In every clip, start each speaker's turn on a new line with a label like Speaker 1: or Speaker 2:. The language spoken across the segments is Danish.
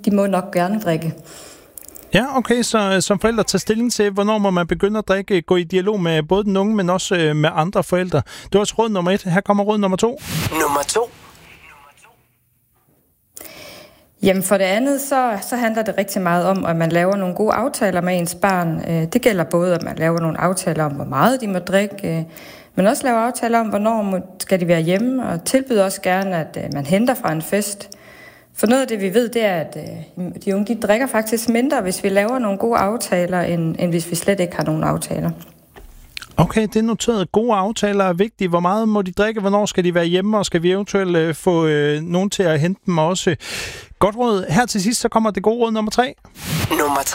Speaker 1: de må nok gerne drikke.
Speaker 2: Ja, okay, så som forældre tager stilling til, hvornår må man begynde at drikke, gå i dialog med både den unge, men også med andre forældre. Det var også råd nummer 1. Her kommer råd nummer 2.
Speaker 3: Nummer 2.
Speaker 1: Jamen for det andet, så handler det rigtig meget om, at man laver nogle gode aftaler med ens barn. Det gælder både, at man laver nogle aftaler om, hvor meget de må drikke, men også laver aftaler om, hvornår skal de være hjemme, og tilbyder også gerne, at man henter fra en fest. For noget af det, vi ved, det er, at de unge de drikker faktisk mindre, hvis vi laver nogle gode aftaler, end hvis vi slet ikke har nogen aftaler.
Speaker 2: Okay, det er noteret. Gode aftaler er vigtige. Hvor meget må de drikke? Hvornår skal de være hjemme? Og skal vi eventuelt få nogen til at hente dem også? Godt råd. Her til sidst, så kommer det gode råd nummer 3.
Speaker 3: Nummer 3.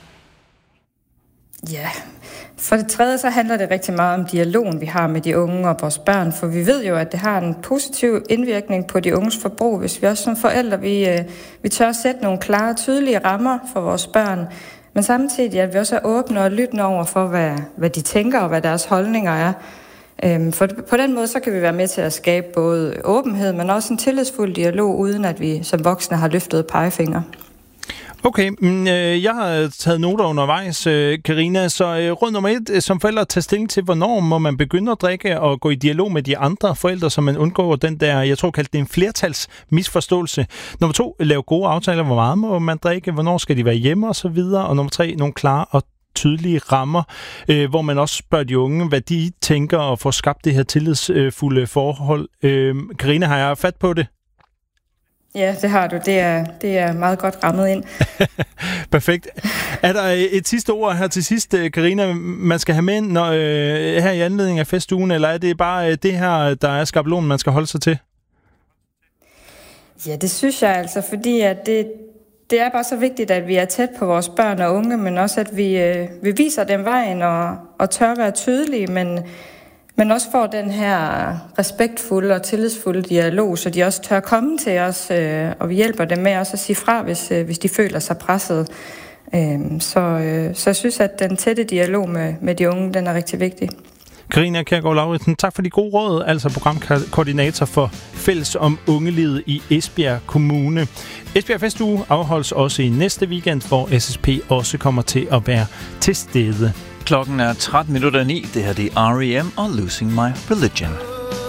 Speaker 1: Ja, for det tredje, så handler det rigtig meget om dialogen, vi har med de unge og vores børn. For vi ved jo, at det har en positiv indvirkning på de unges forbrug, hvis vi også som forældre, vi tør sætte nogle klare og tydelige rammer for vores børn. Men samtidig at vi også er åbne og lyttende over for, hvad de tænker og hvad deres holdninger er. For på den måde, så kan vi være med til at skabe både åbenhed, men også en tillidsfuld dialog, uden at vi som voksne har løftet pegefinger.
Speaker 2: Okay, jeg har taget noter undervejs, Karina, så råd nummer 1, som forældre tager stilling til, hvornår må man begynde at drikke og gå i dialog med de andre forældre, så man undgår den der, jeg tror kaldt det en flertalsmisforståelse. Nummer 2, lave gode aftaler, hvor meget må man drikke, hvornår skal de være hjemme og så videre. Og nummer 3, nogle klare og tydelige rammer, hvor man også spørger de unge, hvad de tænker og får skabt det her tillidsfulde forhold. Karina, har jeg fat på det?
Speaker 1: Ja, det har du. Det er meget godt rammet ind.
Speaker 2: Perfekt. Er der et sidste ord her til sidst, Karina, man skal have med når, her i anledning af festugen, eller er det bare det her, der er skabelonen, man skal holde sig til?
Speaker 1: Ja, det synes jeg altså, fordi at det er bare så vigtigt, at vi er tæt på vores børn og unge, men også at vi viser dem vejen og tør være tydelige, men også får den her respektfulde og tillidsfulde dialog, så de også tør komme til os, og vi hjælper dem med også at sige fra, hvis de føler sig presset. Så jeg synes, at den tætte dialog med de unge, den er rigtig vigtig.
Speaker 2: Karina Kjærgaard Lauritsen, tak for de gode råd, altså programkoordinator for Fælles om Ungelivet i Esbjerg Kommune. Esbjerg Festuge afholdes også i næste weekend, hvor SSP også kommer til at være til stede.
Speaker 4: Klokken er 13:09. Det her er R.E.M. og Losing My Religion.